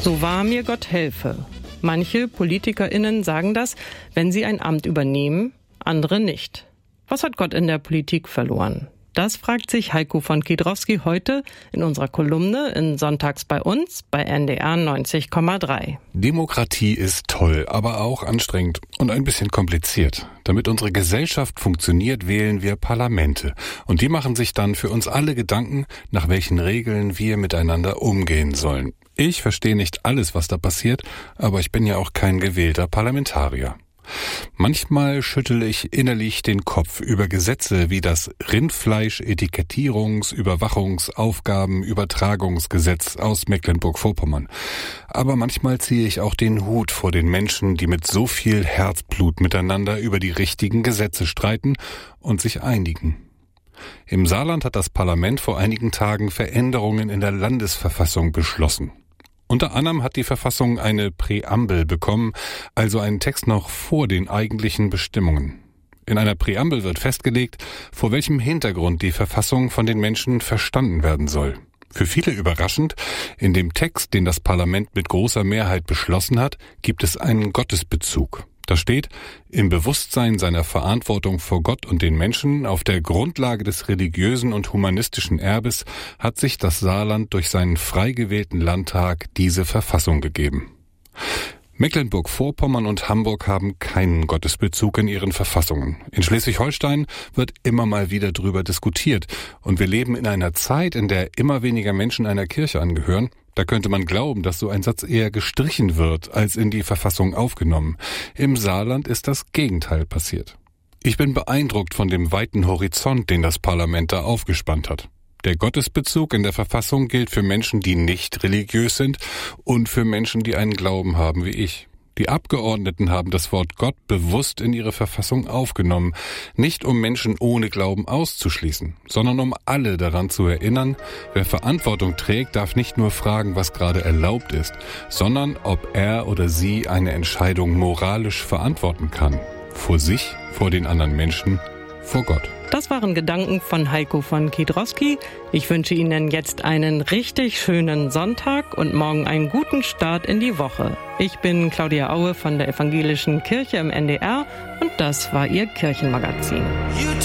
So wahr mir Gott helfe. Manche PolitikerInnen sagen das, wenn sie ein Amt übernehmen, andere nicht. Was hat Gott in der Politik verloren? Das fragt sich Heiko von Kiedrowski heute in unserer Kolumne in Sonntags bei uns bei NDR 90,3. Demokratie ist toll, aber auch anstrengend und ein bisschen kompliziert. Damit unsere Gesellschaft funktioniert, wählen wir Parlamente. Und die machen sich dann für uns alle Gedanken, nach welchen Regeln wir miteinander umgehen sollen. Ich verstehe nicht alles, was da passiert, aber ich bin ja auch kein gewählter Parlamentarier. Manchmal schüttle ich innerlich den Kopf über Gesetze wie das Rindfleisch-Etikettierungs-, Überwachungs-, Aufgaben-, Übertragungsgesetz aus Mecklenburg-Vorpommern. Aber manchmal ziehe ich auch den Hut vor den Menschen, die mit so viel Herzblut miteinander über die richtigen Gesetze streiten und sich einigen. Im Saarland hat das Parlament vor einigen Tagen Veränderungen in der Landesverfassung beschlossen. Unter anderem hat die Verfassung eine Präambel bekommen, also einen Text noch vor den eigentlichen Bestimmungen. In einer Präambel wird festgelegt, vor welchem Hintergrund die Verfassung von den Menschen verstanden werden soll. Für viele überraschend, in dem Text, den das Parlament mit großer Mehrheit beschlossen hat, gibt es einen Gottesbezug. Da steht, im Bewusstsein seiner Verantwortung vor Gott und den Menschen auf der Grundlage des religiösen und humanistischen Erbes hat sich das Saarland durch seinen frei gewählten Landtag diese Verfassung gegeben. Mecklenburg-Vorpommern und Hamburg haben keinen Gottesbezug in ihren Verfassungen. In Schleswig-Holstein wird immer mal wieder drüber diskutiert und wir leben in einer Zeit, in der immer weniger Menschen einer Kirche angehören. Da könnte man glauben, dass so ein Satz eher gestrichen wird, als in die Verfassung aufgenommen. Im Saarland ist das Gegenteil passiert. Ich bin beeindruckt von dem weiten Horizont, den das Parlament da aufgespannt hat. Der Gottesbezug in der Verfassung gilt für Menschen, die nicht religiös sind und für Menschen, die einen Glauben haben wie ich. Die Abgeordneten haben das Wort Gott bewusst in ihre Verfassung aufgenommen, nicht um Menschen ohne Glauben auszuschließen, sondern um alle daran zu erinnern, wer Verantwortung trägt, darf nicht nur fragen, was gerade erlaubt ist, sondern ob er oder sie eine Entscheidung moralisch verantworten kann. Vor sich, vor den anderen Menschen, vor Gott. Das waren Gedanken von Heiko von Kiedrowski. Ich wünsche Ihnen jetzt einen richtig schönen Sonntag und morgen einen guten Start in die Woche. Ich bin Claudia Aue von der Evangelischen Kirche im NDR und das war Ihr Kirchenmagazin.